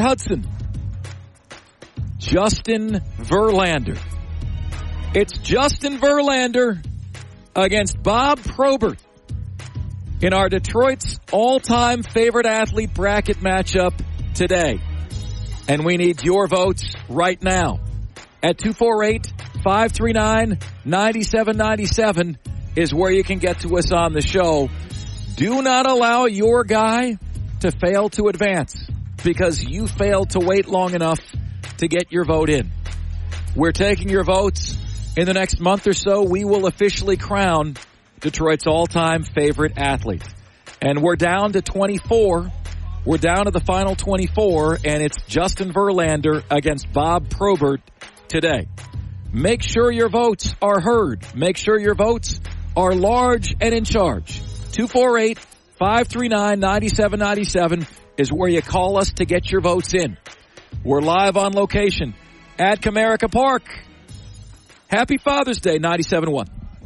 Hudson. Justin Verlander. It's Justin Verlander against Bob Probert in our Detroit's all-time favorite athlete bracket matchup today. And we need your votes right now at 248-539-9797 is where you can get to us on the show. Do not allow your guy to fail to advance because you failed to wait long enough to get your vote in. We're taking your votes. In the next month or so, we will officially crown Detroit's all-time favorite athlete. And we're down to 24. We're down to the final 24, and it's Justin Verlander against Bob Probert today. Make sure your votes are heard. Make sure your votes are large and in charge. 248-539-9797 is where you call us to get your votes in. We're live on location at Comerica Park. Happy Father's Day, 97.1.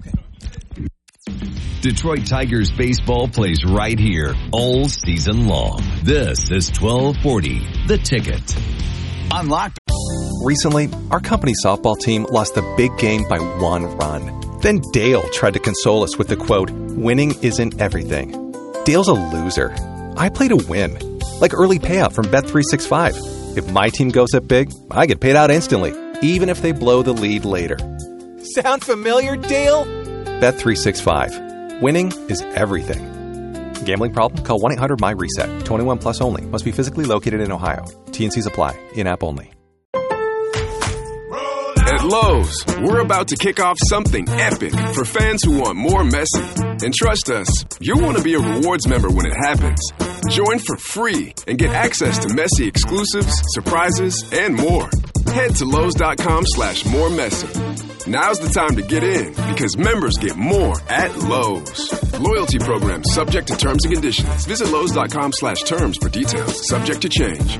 Detroit Tigers baseball plays right here all season long. This is 1240, The Ticket. Unlocked. Recently, our company softball team lost the big game by 1 run. Then Dale tried to console us with the quote, "Winning isn't everything." Dale's a loser. I play to win. Like early payout from Bet365. If my team goes up big, I get paid out instantly, even if they blow the lead later. Sound familiar, Dale? Bet365. Winning is everything. Gambling problem? Call 1-800-MY-RESET. 21 plus only. Must be physically located in Ohio. T&Cs apply. In-app only. At Lowe's, we're about to kick off something epic for fans who want more Messi. And trust us, you'll want to be a rewards member when it happens. Join for free and get access to Messi exclusives, surprises, and more. Head to Lowe's.com/moremessy. Now's the time to get in because members get more at Lowe's. Loyalty program subject to terms and conditions. Visit Lowe's.com/terms for details. Subject to change.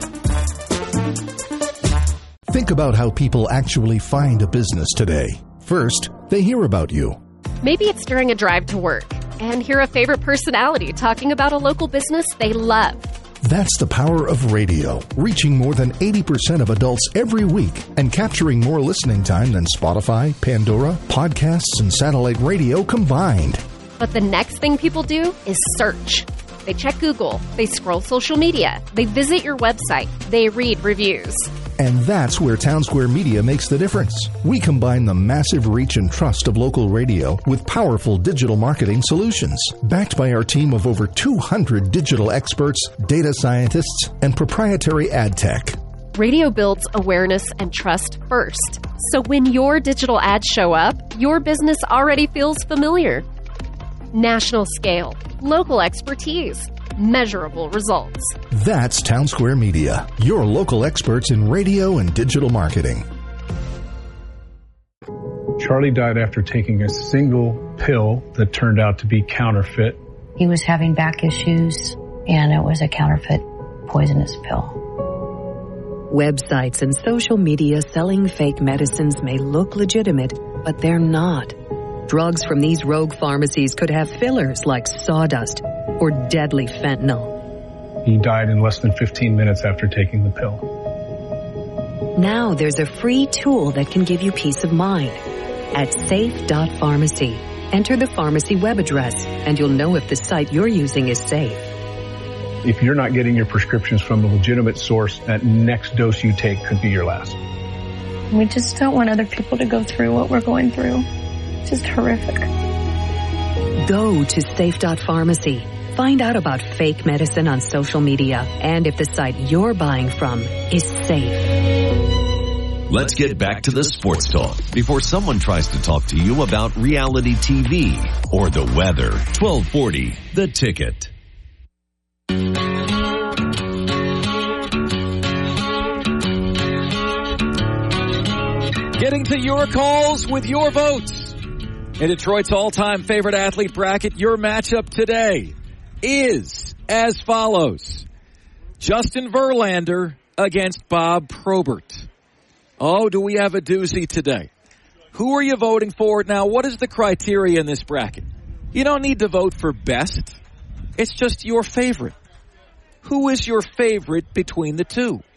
Think about how people actually find a business today. First, they hear about you. Maybe it's during a drive to work and hear a favorite personality talking about a local business they love. That's the power of radio, reaching more than 80% of adults every week and capturing more listening time than Spotify, Pandora, podcasts, and satellite radio combined. But the next thing people do is search. They check Google, they scroll social media, they visit your website, they read reviews. And that's where Townsquare Media makes the difference. We combine the massive reach and trust of local radio with powerful digital marketing solutions. Backed by our team of over 200 digital experts, data scientists, and proprietary ad tech. Radio builds awareness and trust first. So when your digital ads show up, your business already feels familiar. National scale, local expertise, measurable results. That's Townsquare Media, your local experts in radio and digital marketing. Charlie died after taking a single pill that turned out to be counterfeit. He was having back issues, and it was a counterfeit poisonous pill. Websites and social media selling fake medicines may look legitimate, but they're not. Drugs from these rogue pharmacies could have fillers like sawdust or deadly fentanyl. He died in less than 15 minutes after taking the pill. Now there's a free tool that can give you peace of mind. At safe.pharmacy, enter the pharmacy web address, and you'll know if the site you're using is safe. If you're not getting your prescriptions from a legitimate source, that next dose you take could be your last. We just don't want other people to go through what we're going through. It's just horrific. Go to safe.pharmacy. Find out about fake medicine on social media and if the site you're buying from is safe. Let's get back to the sports talk before someone tries to talk to you about reality TV or the weather. 1240, The Ticket. Getting to your calls with your votes. In Detroit's all-time favorite athlete bracket, your matchup today is as follows. Justin Verlander against Bob Probert. Oh, do we have a doozy today? Who are you voting for? Now, what is the criteria in this bracket? You don't need to vote for best. It's just your favorite. Who is your favorite between the two?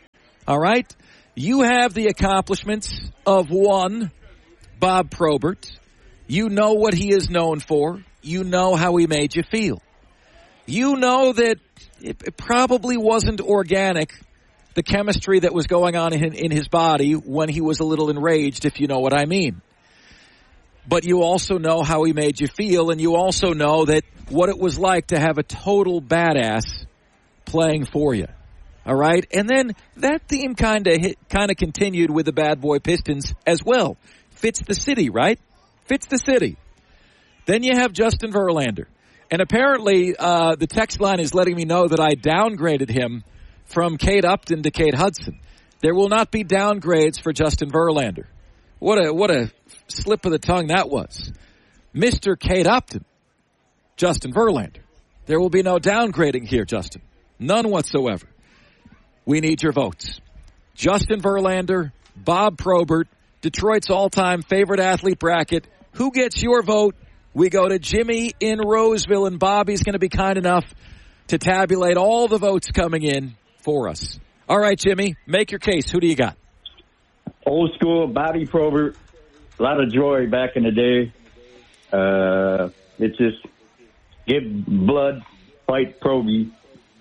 All right? You have the accomplishments of one, Bob Probert. You know what he is known for. You know how he made you feel. You know that it probably wasn't organic, the chemistry that was going on in his body when he was a little enraged, if you know what I mean. But you also know how he made you feel, and you also know that what it was like to have a total badass playing for you. All right? And then that theme kind of continued with the Bad Boy Pistons as well. Fits the city, right? Fits the city. Then you have Justin Verlander. And apparently the text line is letting me know that I downgraded him from Kate Upton to Kate Hudson. There will not be downgrades for Justin Verlander. What a slip of the tongue that was. Mr. Kate Upton, Justin Verlander. There will be no downgrading here, Justin. None whatsoever. We need your votes. Justin Verlander, Bob Probert, Detroit's all-time favorite athlete bracket. Who gets your vote? We go to Jimmy in Roseville, and Bobby's going to be kind enough to tabulate all the votes coming in for us. All right, Jimmy, make your case. Who do you got? Old school, Bobby Probert. A lot of joy back in the day. It's just give blood, fight Proby.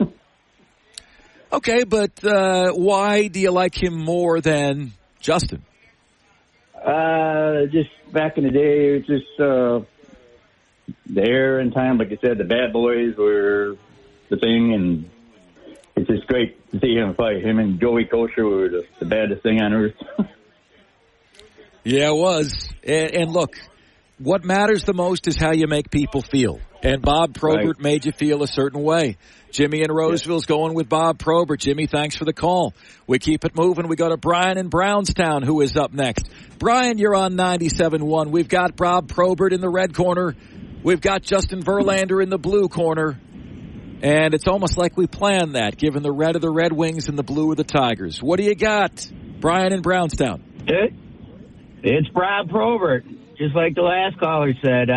Okay, but why do you like him more than Justin? Just back in the day, it was just the era and time. Like I said, the Bad Boys were the thing, and it's just great to see him fight. Him and Joey Kosher were the baddest thing on earth. Yeah, it was. And look, what matters the most is how you make people feel. And Bob Probert made you feel a certain way. Jimmy in Roseville's going with Bob Probert. Jimmy, thanks for the call. We keep it moving. We go to Brian in Brownstown, who is up next. Brian, you're on 97.1. We've got Bob Probert in the red corner. We've got Justin Verlander in the blue corner. And it's almost like we planned that, given the red of the Red Wings and the blue of the Tigers. What do you got, Brian in Brownstown? It's Bob Probert, just like the last caller said.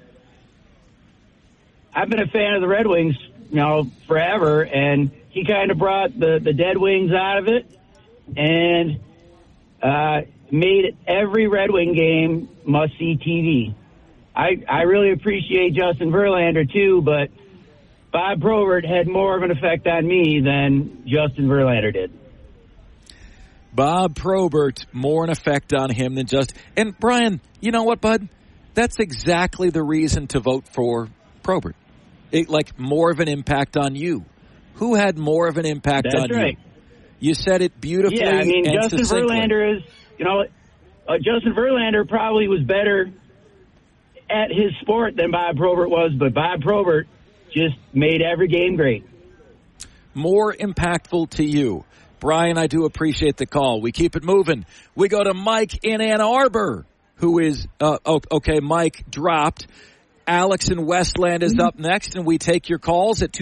I've been a fan of the Red Wings, forever, and he kind of brought the dead wings out of it and made every Red Wing game must-see TV. I really appreciate Justin Verlander, too, but Bob Probert had more of an effect on me than Justin Verlander did. Bob Probert, more an effect on him than just... And, Brian, you know what, bud? That's exactly the reason to vote for Probert. More of an impact on you. Who had more of an impact on you? You said it beautifully. Yeah, I mean, and Justin succinctly. Verlander is, Justin Verlander probably was better at his sport than Bob Probert was, but Bob Probert just made every game great. More impactful to you. Brian, I do appreciate the call. We keep it moving. We go to Mike in Ann Arbor, who is, okay, Mike dropped. Alex in Westland is up next, and we take your calls at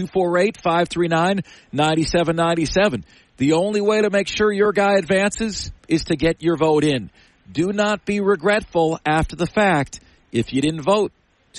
248-539-9797. The only way to make sure your guy advances is to get your vote in. Do not be regretful after the fact if you didn't vote.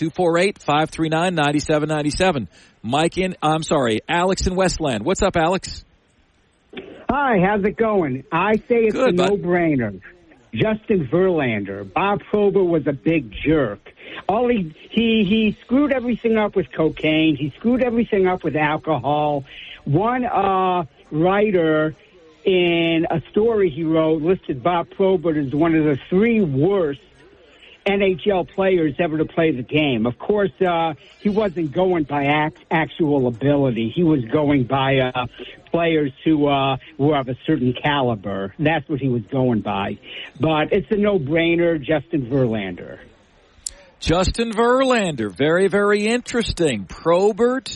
248-539-9797. Alex in Westland. What's up, Alex? Hi, how's it going? I say it's a no-brainer. Justin Verlander. Bob Probert was a big jerk. He screwed everything up with cocaine. He screwed everything up with alcohol. One writer in a story he wrote listed Bob Probert as one of the 3 worst NHL players ever to play the game. Of course, he wasn't going by actual ability. He was going by players who have a certain caliber. That's what he was going by. But it's a no-brainer, Justin Verlander. Justin Verlander, very, very interesting. Probert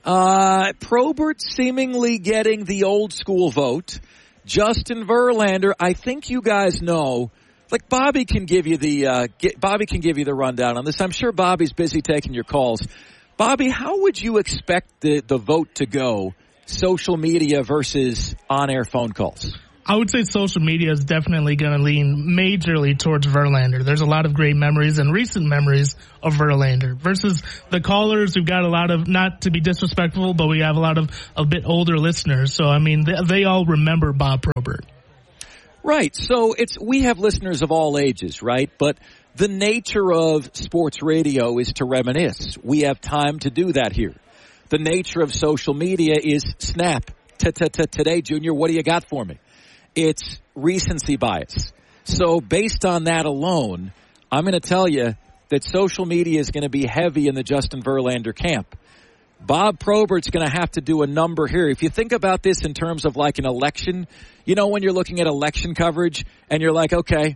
seemingly getting the old school vote. Justin Verlander, I think you guys know. Like Bobby can give you the rundown on this. I'm sure Bobby's busy taking your calls. Bobby, how would you expect the vote to go? Social media versus on-air phone calls? I would say social media is definitely going to lean majorly towards Verlander. There's a lot of great memories and recent memories of Verlander versus the callers. We've got a lot of, not to be disrespectful, but we have a lot of a bit older listeners. So, I mean, they all remember Bob Probert. Right. So we have listeners of all ages, right? But the nature of sports radio is to reminisce. We have time to do that here. The nature of social media is snap. Today, Junior, what do you got for me? It's recency bias. So based on that alone, I'm going to tell you that social media is going to be heavy in the Justin Verlander camp. Bob Probert's going to have to do a number here. If you think about this in terms of like an election, you know, when you're looking at election coverage and you're like, okay,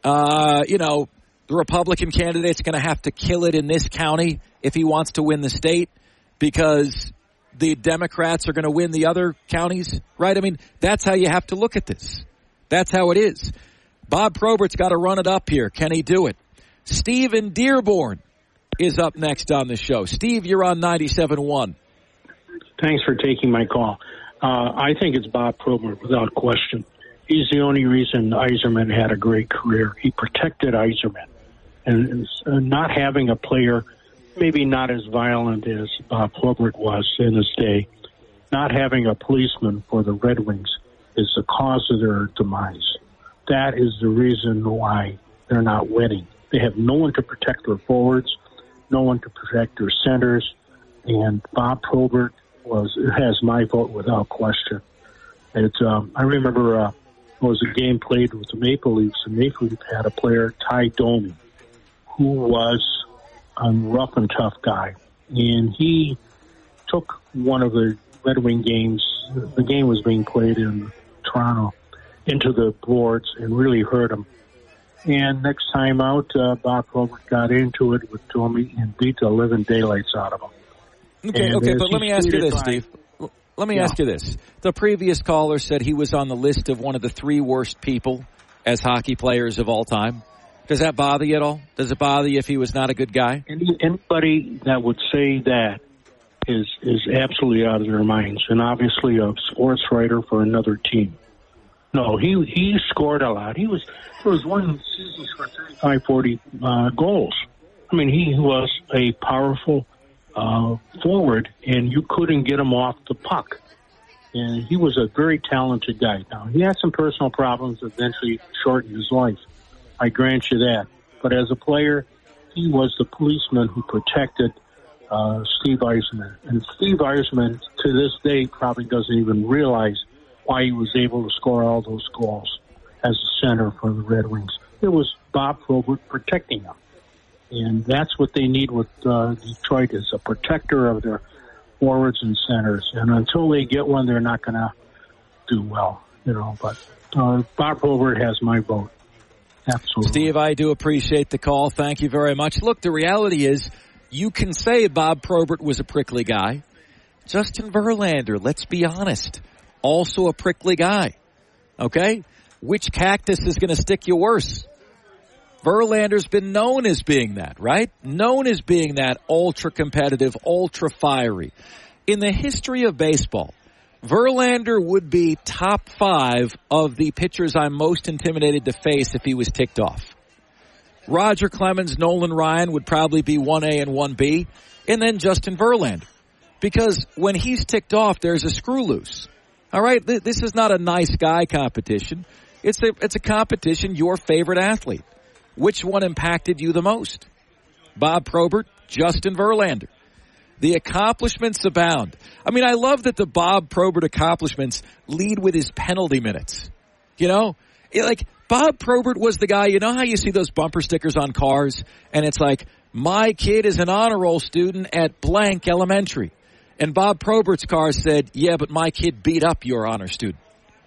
the Republican candidate's going to have to kill it in this county if he wants to win the state because the Democrats are going to win the other counties, right? I mean, that's how you have to look at this. That's how it is. Bob Probert's got to run it up here. Can he do it? Steve in Dearborn is up next on the show. Steve, you're on 97.1. Thanks for taking my call. I think it's Bob Probert without question. He's the only reason Yzerman had a great career. He protected Yzerman. And not having a player maybe not as violent as Bob Probert was in his day, not having a policeman for the Red Wings is the cause of their demise. That is the reason why they're not winning. They have no one to protect their forwards, no one to protect their centers, and Bob Probert has my vote without question. It's I remember it was a game played with the Maple Leafs, and Maple Leafs had a player, Ty Domi, who was a rough and tough guy. And he took one of the Red Wing games, the game was being played in Toronto, into the boards and really hurt him. And next time out, Bob Probert got into it with Domi and beat the living daylights out of him. Okay, but let me ask you this, Steve. Let me ask you this. The previous caller said he was on the list of one of the 3 worst people as hockey players of all time. Does that bother you at all? Does it bother you if he was not a good guy? Anybody that would say that is absolutely out of their minds, and obviously a sports writer for another team. No, he scored a lot. There was one season for 35, 40 goals. I mean, he was a powerful forward, and you couldn't get him off the puck. And he was a very talented guy. Now, he had some personal problems that eventually shortened his life. I grant you that. But as a player, he was the policeman who protected Steve Yzerman. And Steve Yzerman, to this day, probably doesn't even realize why he was able to score all those goals as a center for the Red Wings. It was Bob Probert protecting them. And that's what they need with Detroit, is a protector of their forwards and centers. And until they get one, they're not going to do well, But Bob Probert has my vote. Absolutely. Steve, I do appreciate the call. Thank you very much. Look, the reality is you can say Bob Probert was a prickly guy. Justin Verlander, let's be honest, also a prickly guy. Okay? Which cactus is going to stick you worse? Verlander's been known as being that, right? Known as being that ultra-competitive, ultra-fiery. In the history of baseball, Verlander would be top 5 of the pitchers I'm most intimidated to face if he was ticked off. Roger Clemens, Nolan Ryan would probably be 1A and 1B, and then Justin Verlander. Because when he's ticked off, there's a screw loose. All right? This is not a nice guy competition. It's a competition, your favorite athlete. Which one impacted you the most? Bob Probert, Justin Verlander. The accomplishments abound. I mean, I love that the Bob Probert accomplishments lead with his penalty minutes. Bob Probert was the guy, how you see those bumper stickers on cars, and it's like, my kid is an honor roll student at blank elementary. And Bob Probert's car said, yeah, but my kid beat up your honor student.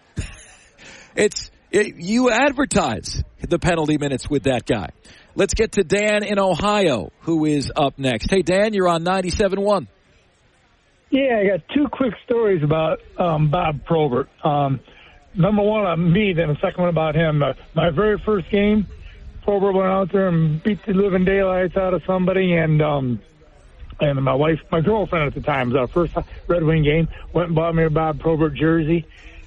You advertise the penalty minutes with that guy. Let's get to Dan in Ohio, who is up next. Hey, Dan, you're on 97.1. Yeah, I got 2 quick stories about Bob Probert. Number one on me, then the second one about him. My very first game, Probert went out there and beat the living daylights out of somebody, and my wife, my girlfriend at the time, was our first Red Wing game, went and bought me a Bob Probert jersey.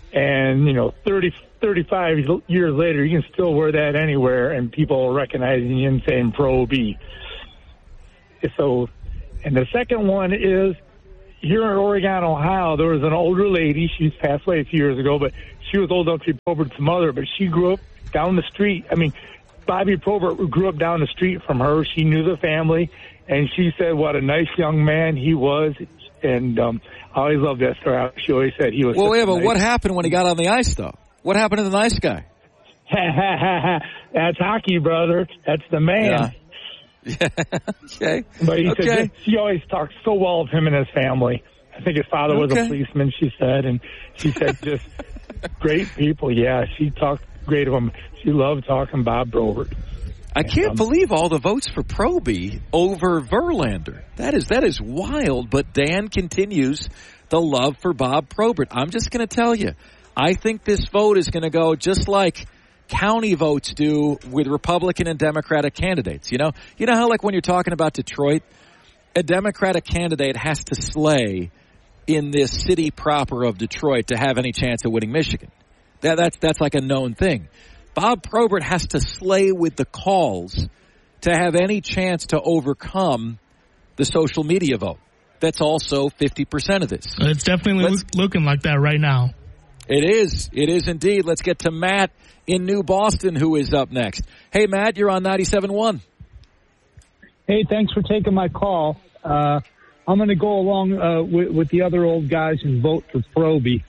And, 35 years later, you can still wear that anywhere, and people will recognize you and saying Pro B. So, and the second one is, here in Oregon, Ohio, there was an older lady. She's passed away a few years ago, but she was old enough to be Probert's mother, but she grew up down the street. I mean, Bobby Probert grew up down the street from her. She knew the family, and she said what a nice young man he was. And I always loved that story. She always said he was. Well, yeah, but what happened when he got on the ice, though? What happened to the nice guy? That's hockey, brother. That's the man. Yeah. Okay. But he said she always talked so well of him and his family. I think his father was a policeman, she said, and she said just great people. Yeah, she talked great of him. She loved talking Bob Probert. I can't believe all the votes for Proby over Verlander. That is wild, but Dan continues the love for Bob Probert. I'm just going to tell you, I think this vote is going to go just like county votes do with Republican and Democratic candidates. You know how like when you're talking about Detroit, a Democratic candidate has to slay in this city proper of Detroit to have any chance of winning Michigan. That's like a known thing. Bob Probert has to slay with the calls to have any chance to overcome the social media vote. That's also 50% of this. It's definitely looking like that right now. It is. It is indeed. Let's get to Matt in New Boston, who is up next. Hey, Matt, you're on 97.1. Hey, thanks for taking my call. I'm going to go along with the other old guys and vote for Proby.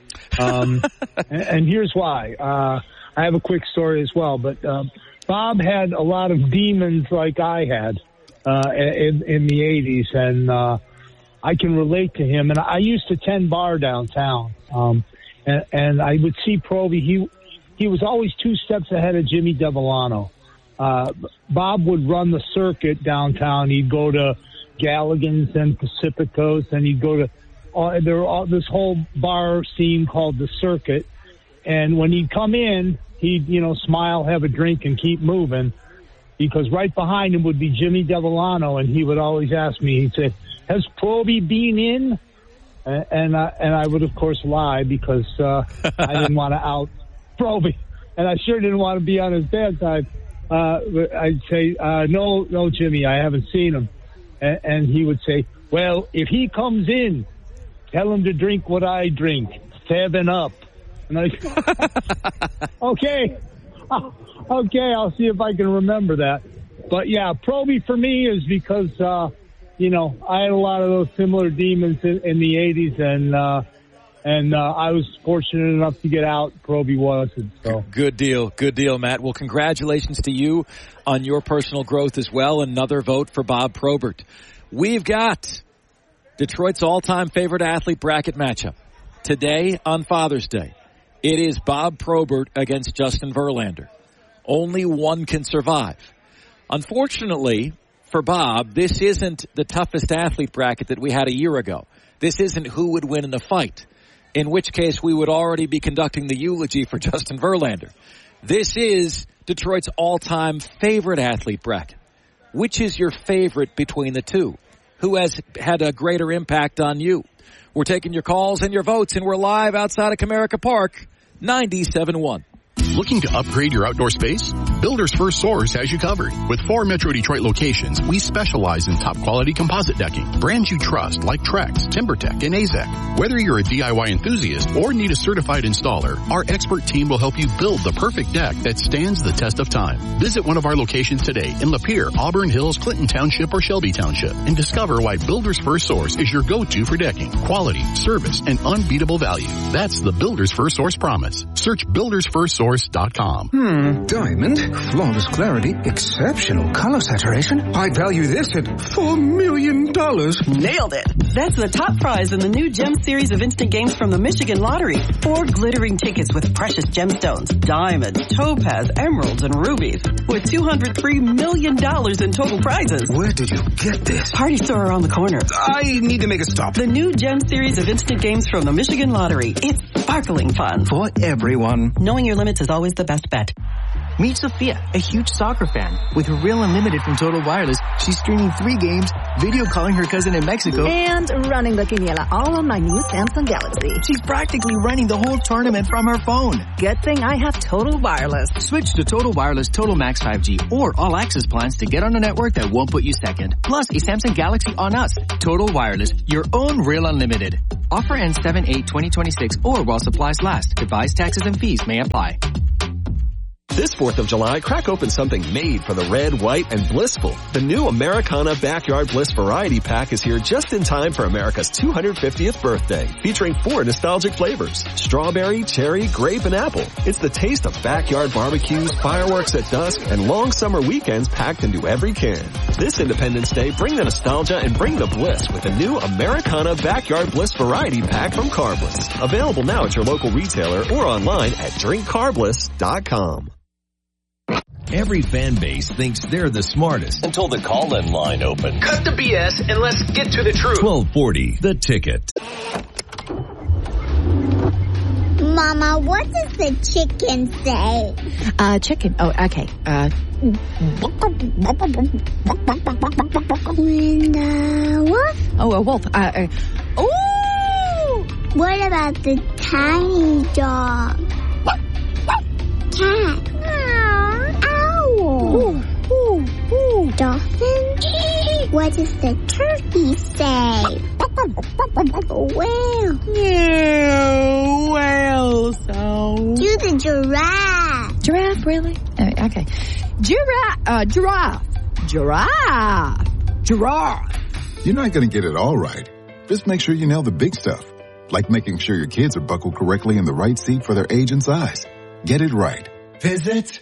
And here's why. I have a quick story as well, but Bob had a lot of demons like I had in the 80s, and I can relate to him. And I used to tend bar downtown, and I would see Proby. He was always 2 steps ahead of Jimmy Devellano. Bob would run the circuit downtown. He'd go to Galligan's and Pacificos, and he'd go to this whole bar scene called the Circuit. And when he'd come in, he'd, smile, have a drink, and keep moving, because right behind him would be Jimmy Devellano, and he would always ask me, he'd say, has Proby been in? And I would, of course, lie, because I didn't want to out Proby, and I sure didn't want to be on his bad side. I'd say, no, Jimmy, I haven't seen him. And he would say, well, if he comes in, tell him to drink what I drink, 7-Up. And I okay, I'll see if I can remember that. But yeah, Proby for me is because, I had a lot of those similar demons in the 80s, and I was fortunate enough to get out. Proby wasn't. So good deal, Matt. Well, congratulations to you on your personal growth as well. Another vote for Bob Probert. We've got Detroit's all-time favorite athlete bracket matchup today on Father's Day. It is Bob Probert against Justin Verlander. Only one can survive. Unfortunately for Bob, this isn't the toughest athlete bracket that we had a year ago. This isn't who would win in the fight, in which case we would already be conducting the eulogy for Justin Verlander. This is Detroit's all-time favorite athlete bracket. Which is your favorite between the two? Who has had a greater impact on you? We're taking your calls and your votes, and we're live outside of Comerica Park, 97.1. Looking to upgrade your outdoor space? Builders First Source has you covered. With 4 Metro Detroit locations, we specialize in top-quality composite decking. Brands you trust like Trex, TimberTech, and AZEK. Whether you're a DIY enthusiast or need a certified installer, our expert team will help you build the perfect deck that stands the test of time. Visit one of our locations today in Lapeer, Auburn Hills, Clinton Township, or Shelby Township, and discover why Builders First Source is your go-to for decking, quality, service, and unbeatable value. That's the Builders First Source promise. Search buildersfirstsource.com. Diamond, flawless clarity, exceptional color saturation. I'd value this at $4 million. Nailed it. That's the top prize in the new Gem series of instant games from the Michigan Lottery. 4 glittering tickets with precious gemstones, diamonds, topaz, emeralds, and rubies, with $203 million in total prizes. Where did you get this? Party store around the corner. I need to make a stop. The new Gem series of instant games from the Michigan Lottery. It's sparkling fun. For everyone. Knowing your limits is always the best bet. Meet Sophia, a huge soccer fan. With her Real Unlimited from Total Wireless, she's streaming 3 games, video calling her cousin in Mexico, and running the quiniela all on my new Samsung Galaxy. She's practically running the whole tournament from her phone. Good thing I have Total Wireless. Switch to Total Wireless Total Max 5G or All Access plans to get on a network that won't put you second. Plus, a Samsung Galaxy on us. Total Wireless, your own Real Unlimited. Offer ends 7/8/2026 or while supplies last. Device taxes and fees may apply. This 4th of July, crack open something made for the red, white, and blissful. The new Americana Backyard Bliss Variety Pack is here just in time for America's 250th birthday, featuring 4 nostalgic flavors: strawberry, cherry, grape, and apple. It's the taste of backyard barbecues, fireworks at dusk, and long summer weekends packed into every can. This Independence Day, bring the nostalgia and bring the bliss with the new Americana Backyard Bliss Variety Pack from Carbliss. Available now at your local retailer or online at drinkcarbliss.com. Every fan base thinks they're the smartest until the call-in line opens. Cut the BS and let's get to the truth. 1240, The Ticket. Mama, what does the chicken say? Chicken. Oh, okay. And wolf? Oh, a wolf. Ooh! What about the tiny dog? Cat. Owl. Dolphin? What does the turkey say? Whale. Whale sound. Do the giraffe. Giraffe, really? Okay. Giraffe. You're not going to get it all right. Just make sure you nail the big stuff, like making sure your kids are buckled correctly in the right seat for their age and size. Get it right. Visit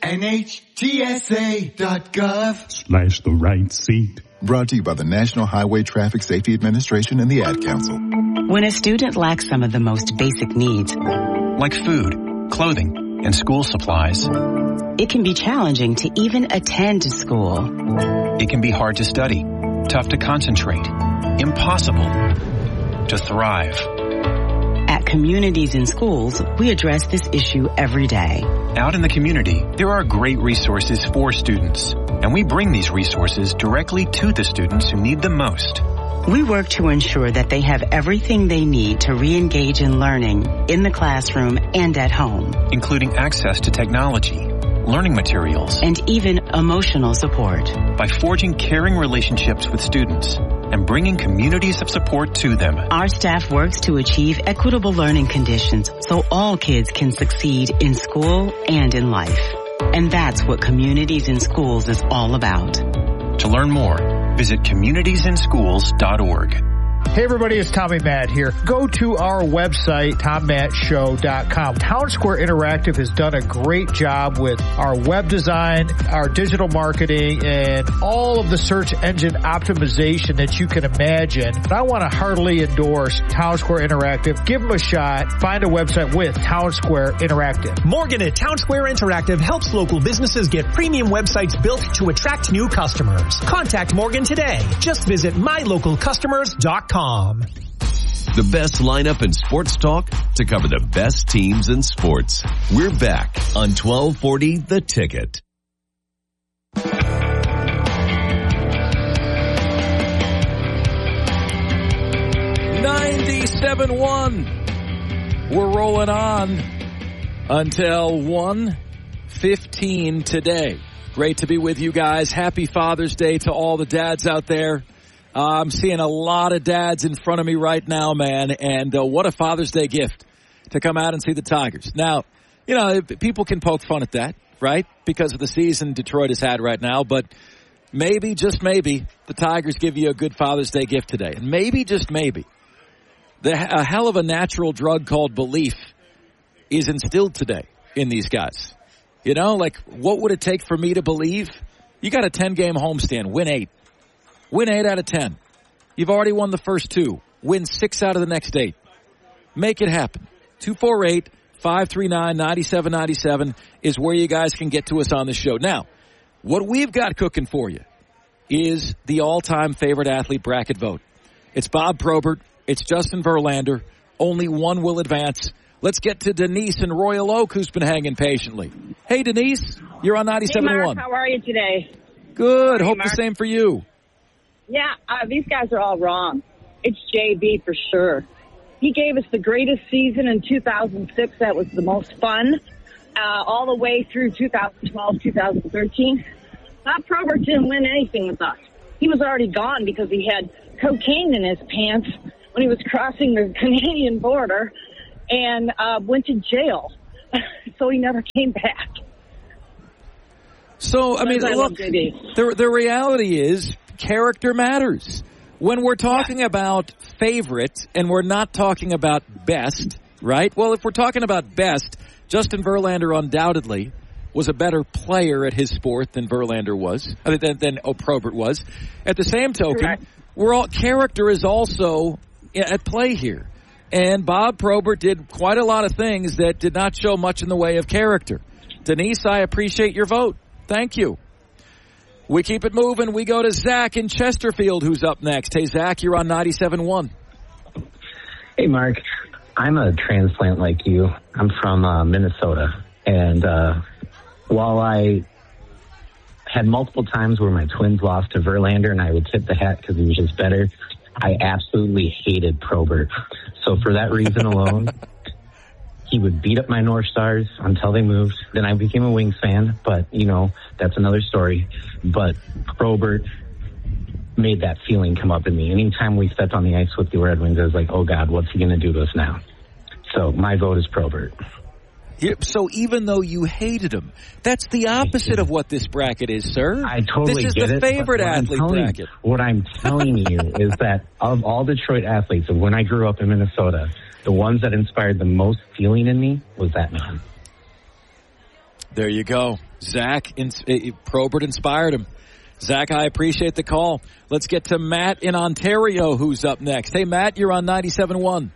NHTSA.gov/the right seat. Brought to you by the National Highway Traffic Safety Administration and the Ad Council. When a student lacks some of the most basic needs, like food, clothing, and school supplies, it can be challenging to even attend school. It can be hard to study, tough to concentrate, impossible to thrive. At Communities in Schools, we address this issue every day. Out in the community, there are great resources for students, and we bring these resources directly to the students who need them most. We work to ensure that they have everything they need to re-engage in learning in the classroom and at home, including access to technology, learning materials, and even emotional support. By forging caring relationships with students and bringing communities of support to them, our staff works to achieve equitable learning conditions so all kids can succeed in school and in life. And that's what Communities in Schools is all about. To learn more, visit communitiesinschools.org. Hey everybody, it's Tommy Matt here. Go to our website, TomMattShow.com. Town Square Interactive has done a great job with our web design, our digital marketing, and all of the search engine optimization that you can imagine. And I want to heartily endorse Town Square Interactive. Give them a shot. Find a website with Town Square Interactive. Morgan at Town Square Interactive helps local businesses get premium websites built to attract new customers. Contact Morgan today. Just visit mylocalcustomers.com. The best lineup in sports talk to cover the best teams in sports. We're back on 1240 The Ticket. 97.1. We're rolling on until 1:15 today. Great to be with you guys. Happy Father's Day to all the dads out there. I'm seeing a lot of dads in front of me right now, man, and what a Father's Day gift to come out and see the Tigers. Now, you know, people can poke fun at that, right, because of the season Detroit has had right now, but maybe, just maybe, the Tigers give you a good Father's Day gift today. And maybe, just maybe, a hell of a natural drug called belief is instilled today in these guys. You know, like, what would it take for me to believe? You got a 10-game homestand, win 8. Win 8 out of 10. You've already won the first 2. Win 6 out of the next 8. Make it happen. 248-539-9797 is where you guys can get to us on the show. Now, what we've got cooking for you is the all-time favorite athlete bracket vote. It's Bob Probert. It's Justin Verlander. Only one will advance. Let's get to Denise in Royal Oak, who's been hanging patiently. Hey, Denise. You're on 97.1. Hey, Mark, how are you today? Good. Hey, Hope Mark. the same for you. Yeah, these guys are all wrong. It's JB for sure. He gave us the greatest season in 2006. That was the most fun. All the way through 2012, 2013. Bob Probert didn't win anything with us. He was already gone because he had cocaine in his pants when he was crossing the Canadian border and went to jail. So he never came back. So, I mean, look, the reality is character matters. When we're talking about favorite and we're not talking about best, right? Well, if we're talking about best, Justin Verlander undoubtedly was a better player at his sport than Verlander was, than Probert was. At the same token, character is also at play here. And Bob Probert did quite a lot of things that did not show much in the way of character. Denise, I appreciate your vote. Thank you. We keep it moving. We go to Zach in Chesterfield, who's up next. Hey, Zach, you're on 97.1. Hey, Mark. I'm a transplant like you. I'm from Minnesota. And while I had multiple times where my Twins lost to Verlander and I would tip the hat because he was just better, I absolutely hated Probert. So for that reason alone, he would beat up my North Stars until they moved. Then I became a Wings fan, but, that's another story. But Probert made that feeling come up in me. Anytime we stepped on the ice with the Red Wings, I was like, oh, God, what's he going to do to us now? So my vote is Probert. So even though you hated him, that's the opposite of what this bracket is, sir. I totally get it. This is the favorite athlete bracket. What I'm telling you is that of all Detroit athletes, of when I grew up in Minnesota, the ones that inspired the most feeling in me was that man. There you go. Zach, Probert inspired him. Zach, I appreciate the call. Let's get to Matt in Ontario, who's up next. Hey, Matt, you're on 97.1.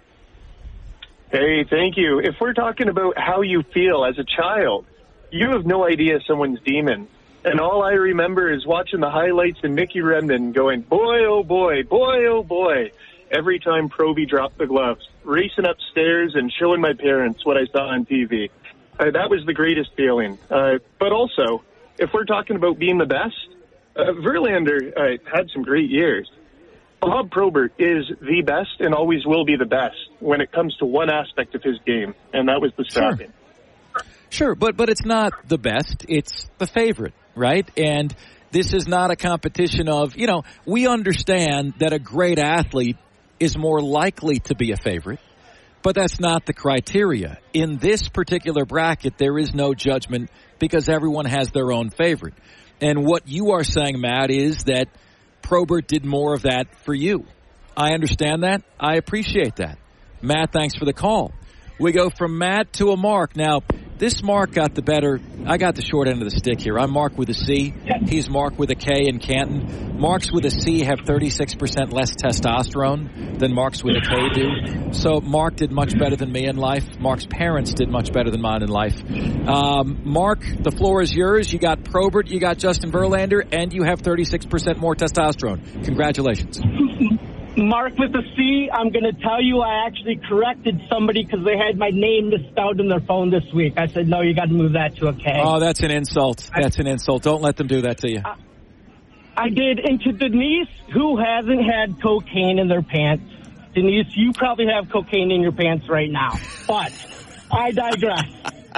Hey, thank you. If we're talking about how you feel as a child, you have no idea someone's demon. And all I remember is watching the highlights and Mickey Remden going, boy, oh boy, boy, oh boy, every time Proby dropped the gloves, racing upstairs and showing my parents what I saw on TV. That was the greatest feeling. But also, if we're talking about being the best, Verlander had some great years. Bob Probert is the best and always will be the best when it comes to one aspect of his game, and that was the stopping. Sure, but it's not the best. It's the favorite, right? And this is not a competition of, we understand that a great athlete is more likely to be a favorite, but that's not the criteria. In this particular bracket, there is no judgment because everyone has their own favorite. And what you are saying, Matt, is that Probert did more of that for you. I understand that. I appreciate that. Matt, thanks for the call. We go from Matt to a Mark. Now, this Mark got the better. I got the short end of the stick here. I'm Mark with a C. He's Mark with a K in Canton. Marks with a C have 36% less testosterone than Marks with a K do. So Mark did much better than me in life. Mark's parents did much better than mine in life. Mark, the floor is yours. You got Probert, you got Justin Verlander, and you have 36% more testosterone. Congratulations. Mark with a C, I'm going to tell you I actually corrected somebody because they had my name misspelled in their phone this week. I said, no, you got to move that to a K. Oh, that's an insult. That's an insult. Don't let them do that to you. I did. And to Denise, who hasn't had cocaine in their pants, Denise, you probably have cocaine in your pants right now. But I digress.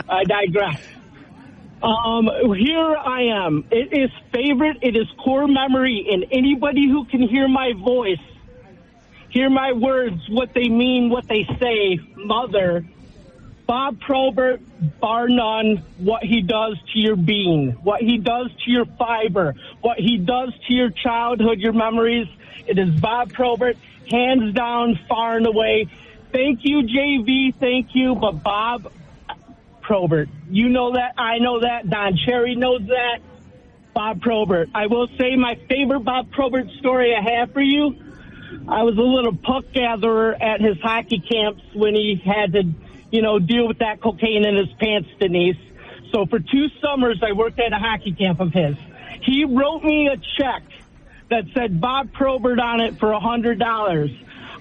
Here I am. It is favorite. It is core memory. And anybody who can hear my voice, hear my words, what they mean, what they say, mother, Bob Probert, bar none, what he does to your being, what he does to your fiber, what he does to your childhood, your memories. It is Bob Probert, hands down, far and away. Thank you, JV, thank you, but Bob Probert, you know that, I know that, Don Cherry knows that, Bob Probert. I will say my favorite Bob Probert story I have for you, I was a little puck gatherer at his hockey camps when he had to, deal with that cocaine in his pants, Denise. So for 2 summers, I worked at a hockey camp of his. He wrote me a check that said Bob Probert on it for $100.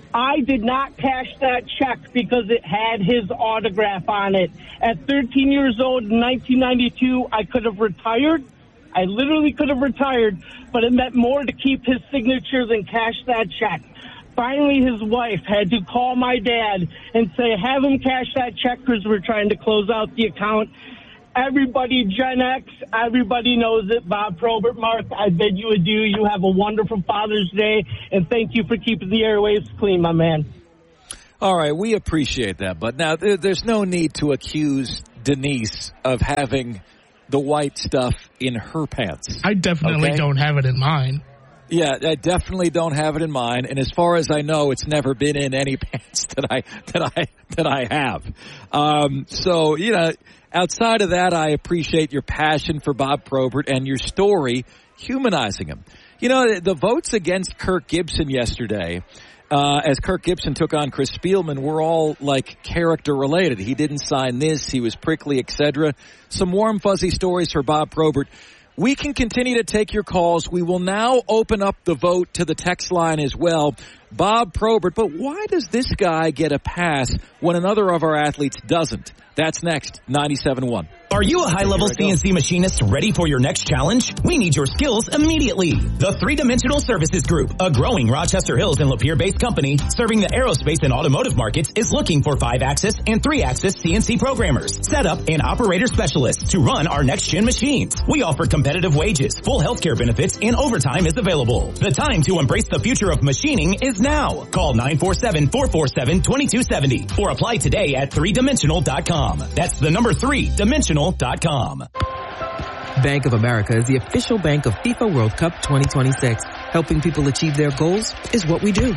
I did not cash that check because it had his autograph on it. At 13 years old in 1992, I could have retired. I literally could have retired, but it meant more to keep his signature than cash that check. Finally, his wife had to call my dad and say, have him cash that check because we're trying to close out the account. Everybody, Gen X, everybody knows it. Bob Probert, Mark, I bid you adieu. You have a wonderful Father's Day, and thank you for keeping the airwaves clean, my man. All right, we appreciate that. But now there's no need to accuse Denise of having the white stuff in her pants. I definitely don't have it in mine. Yeah, I definitely don't have it in mine, and as far as I know, it's never been in any pants that I have. So, you know, outside of that, I appreciate your passion for Bob Probert and your story humanizing him. You know, the votes against Kirk Gibson yesterday, as Kirk Gibson took on Chris Spielman, were all like character related. He didn't sign this, he was prickly, etc. Some warm, fuzzy stories for Bob Probert. We can continue to take your calls. We will now open up the vote to the text line as well. Bob Probert, but why does this guy get a pass when another of our athletes doesn't? That's next, 97.1. Are you a high-level CNC machinist ready for your next challenge? We need your skills immediately. The 3-Dimensional Services Group, a growing Rochester Hills and Lapeer-based company serving the aerospace and automotive markets, is looking for 5-axis and 3-axis CNC programmers, setup, and operator specialists to run our next-gen machines. We offer competitive wages, full healthcare benefits, and overtime is available. The time to embrace the future of machining is now. Call 947-447-2270 or apply today at 3dimensional.com. That's the number 3dimensional.com. Bank of America is the official bank of FIFA World Cup 2026. Helping people achieve their goals is what we do.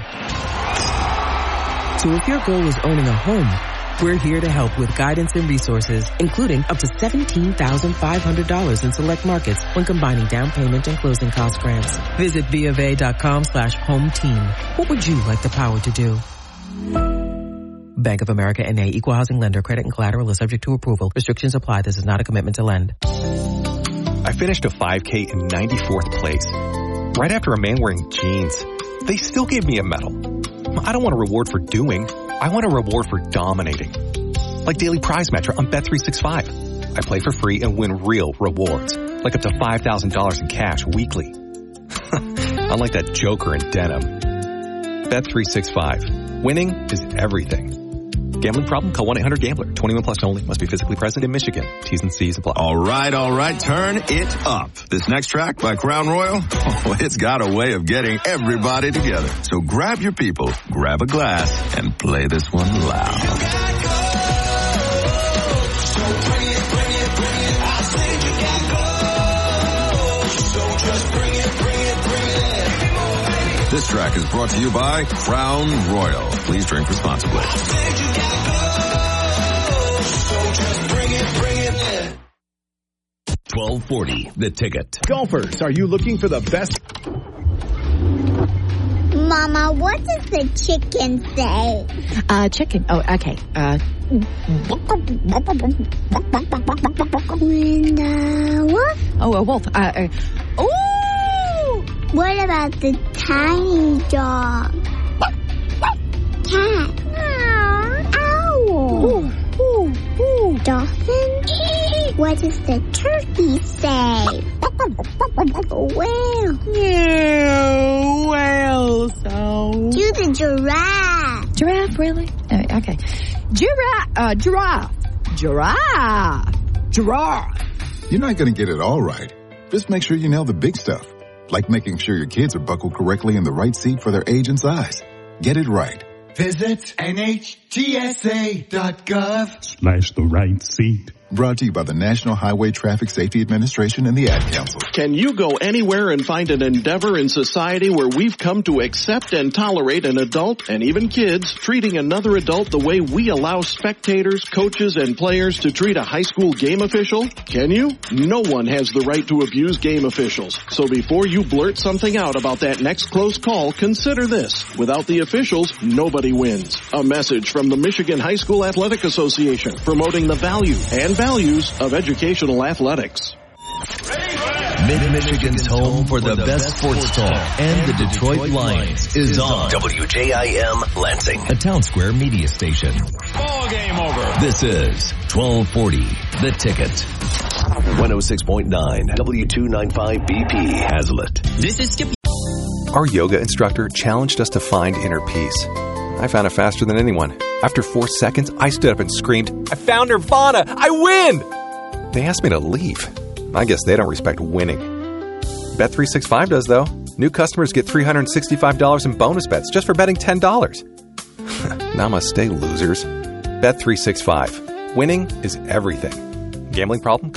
So if your goal is owning a home, we're here to help with guidance and resources, including up to $17,500 in select markets when combining down payment and closing cost grants. Visit BofA.com/home team. What would you like the power to do? Bank of America N.A. Equal Housing Lender. Credit and collateral is subject to approval. Restrictions apply. This is not a commitment to lend. I finished a 5K in 94th place. Right after a man wearing jeans. They still gave me a medal. I don't want a reward for doing. I want a reward for dominating. Like Daily Prize Match on Bet365. I play for free and win real rewards. Like up to $5,000 in cash weekly. Unlike that joker in denim. Bet365. Winning is everything. Gambling problem? Call 1-800-GAMBLER. 21 plus only. Must be physically present in Michigan. T's and C's apply. All right. Turn it up. This next track by Crown Royal, it's got a way of getting everybody together. So grab your people, grab a glass, and play this one loud. This track is brought to you by Crown Royal. Please drink responsibly. 1240, The Ticket. Golfers, are you looking for the best? Mama, what does the chicken say? Chicken. Oh, okay. What? Oh, a wolf. Ooh! What about the tiny dog? Cat. Owl. Dolphin. What does the turkey say? Whale. Whale sound. Do the giraffe. Giraffe, really? Okay. Giraffe. You're not going to get it all right. Just make sure you nail the big stuff. Like making sure your kids are buckled correctly in the right seat for their age and size. Get it right. Visit NHTSA.gov/the right seat. Brought to you by the National Highway Traffic Safety Administration and the Ad Council. Can you go anywhere and find an endeavor in society where we've come to accept and tolerate an adult and even kids treating another adult the way we allow spectators, coaches, and players to treat a high school game official? Can you? No one has the right to abuse game officials. So before you blurt something out about that next close call, consider this. Without the officials, nobody wins. A message from the Michigan High School Athletic Association promoting the value and values of educational athletics. Mid-Michigan's home for the best sports talk and the Detroit Lions is on WJIM Lansing, a Town Square media station. Ball game over. This is 1240, The Ticket. 106.9 W295BP Hazlet. This is Skip. Our yoga instructor challenged us to find inner peace. I found it faster than anyone. After 4 seconds, I stood up and screamed, "I found Nirvana! I win!" They asked me to leave. I guess they don't respect winning. Bet365 does, though. New customers get $365 in bonus bets just for betting $10. Namaste, losers. Bet365. Winning is everything. Gambling problem?